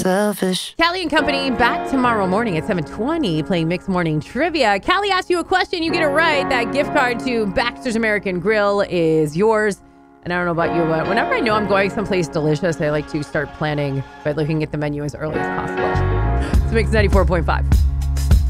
selfish. Callie and Company back tomorrow morning at 7:20 playing Mixed Morning Trivia. Callie asks you a question. You get it right. That gift card to Baxter's American Grill is yours. And I don't know about you, but whenever I know I'm going someplace delicious, I like to start planning by looking at the menu as early as possible. It's Mix 94.5.